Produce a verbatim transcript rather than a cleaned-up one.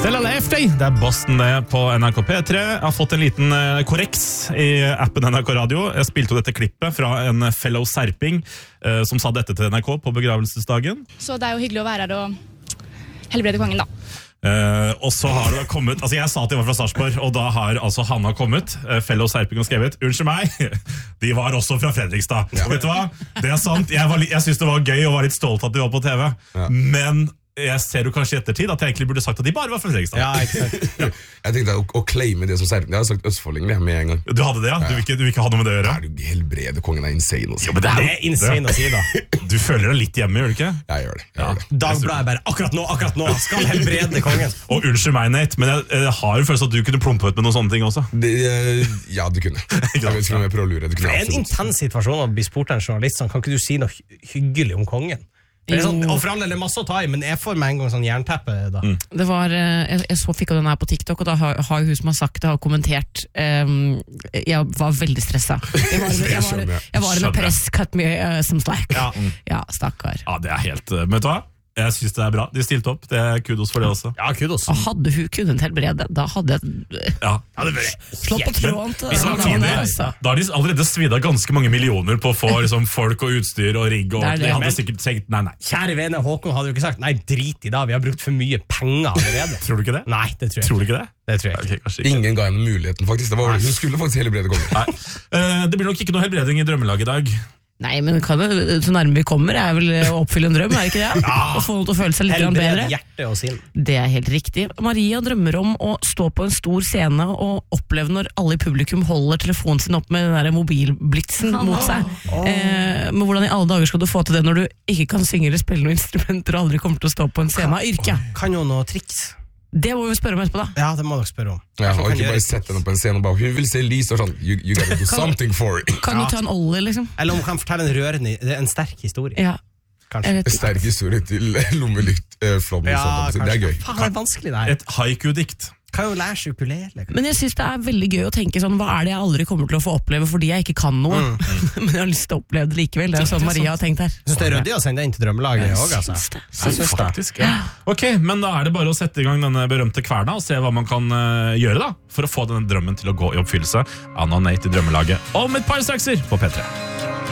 Stella Lefty, det er Boston det på N R K P tre. Jeg har fått en liten korreks i appen N R K Radio. Jeg spilte jo dette klippet fra en fellow serping eh, som sa dette til N R K på begravelsesdagen. Så det er jo hyggelig å være her og helbrede kongen da. Uh, og så har det kommet, altså jeg sa at de var fra Sarpsborg, og da har altså Hanna kommet, uh, fellow serping, og skrevet, unnskyld meg, de var også fra Fredrikstad. Ja. Og vet du hva? Det er sant, jeg, var, jeg synes det var gøy og var litt stolt at de var på T V, ja. Men jeg ser jo kanskje i ettertid at jeg egentlig burde sagt at de bare var fra Fredrikstad. Ja, ikke Jeg tenkte å, å claime det som serping, jeg har sagt Østfolding med en gang. Du hadde det, ja? Du vil ikke, du vil ikke ha noe med det å gjøre? Nei, du helbrede kongen er insane å si. Jo, men det er, det er insane å si da. Du føler deg litt hjemme, gjør du ikke? Jeg gjør det. Jeg ja. gjør det. Dagbladet bare, akkurat nå, akkurat nå, skal helbrede kongen. Og unnskyld meg, Nate, men jeg, jeg har jo følelse at du kunne plumpe ut med noen sånne ting også. Det, ja, du kunne. Jeg vet ikke om jeg prøver å lure. Det, det er en intens situasjon å bli spurt av en journalist, sånn, kan ikke du si noe hyggelig om kongen? Det er sånn, og for alle, det er masse å ta i, men jeg får med en gang sånn jernteppe da. Mm. Det var, jeg, jeg så fikk den her på TikTok, og da har, har hun som har sagt det, har kommentert um, jeg var veldig stresset. Jeg var, jeg var, jeg var, jeg var med press, cut me uh, some slack. Ja, mm. ja stakkar. Ja, det er helt, uh, vet du hva? Jeg synes det er bra, de stilte opp, det er kudos for det også. Ja, kudos. Og hadde hun kunnet helbrede, da hadde jeg ja. slått på tråden til samtidig, da har de allerede svidd av ganske mange millioner på å få liksom, folk og utstyr og rigg, og det det. De hadde sikkert tenkt, nei, nei. Kjære vene, Håkon hadde jo ikke sagt, nei, drit i da, vi har brukt for mye penger allerede. Tror du ikke det? Nei, det tror jeg. Tror du ikke det? Det tror jeg ikke. Okay, Ingen ga henne muligheten, faktisk. Det var, hun skulle faktisk helbrede kongen. Nei. Uh, det blir nok ikke noe helbreding i drømmelaget i dag. Nei, men kan det, så nærme vi kommer er vel å oppfylle en drøm, er det ikke det? Ja. Å få noe til å føle seg litt bedre. Hjerte og sinn. Det er helt riktig. Maria drømmer om å stå på en stor scene og oppleve når alle i publikum holder telefonen sin opp med den der mobilblitsen oh. mot seg. Oh. Eh, men hvordan i alle dager skal du få til det når du ikke kan synge eller spille noen instrumenter og aldri kommer til å stå på en scene av yrke? Kan jo noe triks. Det må vi spørre om etterpå da. Ja, det må dere spørre om. Ja, og ikke bare sette henne på en scene og bare, hun vil se Lise og sånn, you, you gotta do something for it. Kan du ta en olje, liksom? Eller om hun kan fortelle en rørende, det er en sterk historie. Ja. Kanskje. En sterk historie til lommelykt, eh, flom, ja, sånn, det er gøy. Faen, det er vanskelig det her. Et haiku-dikt. Kan jo lære seg ukulele. Men jeg synes det er veldig gøy å tenke sånn, hva er det jeg aldri kommer til å få oppleve fordi jeg ikke kan noe? Mm. Men jeg har lyst til å oppleve det likevel. Det er sånn Maria har tenkt her. Jeg synes det er røddig å sende det inn til drømmelaget jeg også, altså. Syns det. Jeg synes faktisk, ja. Ok, men da er det bare å sette i gang denne berømte kverna og se hva man kan uh, gjøre da, for å få denne drømmen til å gå i oppfyllelse. Anna og Nate i drømmelaget om et par strakser på P tre.